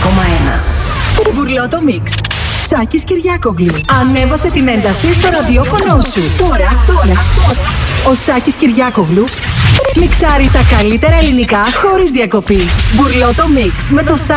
Μπουρλότο Μίξ. Σάκης Κυριάκογλου. Ανέβασε την ένταση στο ραδιόφωνο σου. Τώρα. Ο Σάκης Κυριάκογλου μιξάρει τα καλύτερα ελληνικά χωρίς διακοπή. Μπουρλότο Μίξ με το Σάκη.